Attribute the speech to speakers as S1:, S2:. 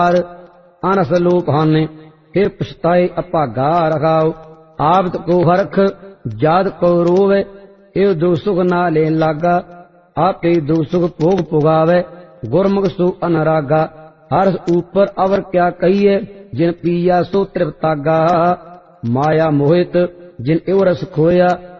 S1: ਅਨਸ ਲੋਪ ਹਾਨੇ ਫਿਰ ਪਛਤਾਏ ਅਭਾਗਾ ਰਖਾਓ। ਆਬਤ ਕੋ ਹਰਖ ਜਾਦ ਕੋ ਰੋਵੇ ਇਹ ਦੋ ਸੁਖ ਨਾ ਲੈਣ ਲਾਗਾ। ਆਪੇ ਦੋ ਸੁਖ ਭੋਗ ਪੁਗਾਵੇ ਗੁਰਮੁਖ ਸੋ ਅਨਰਾਗਾ। ਹਰਸ ਊਪਰ ਅਵਰ ਕਿਆ ਕਹੀਏ ਜਿਨ ਪੀਆ ਸੋ ਤ੍ਰਿਪਤਾਗਾ। ਮਾਇਆ ਮੋਹਿਤ ਜਿਨ ਇਵ ਰਸ ਖੋਇਆ